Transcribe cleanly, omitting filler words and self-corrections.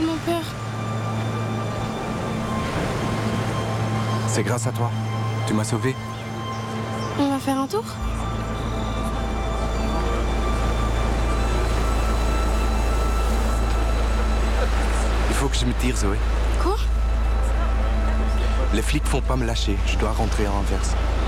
tellement peur. C'est grâce à toi. Tu m'as sauvé. On va faire un tour? Il faut que je me tire, Zoé. Quoi? Les flics font pas me lâcher. Je dois rentrer à Anvers.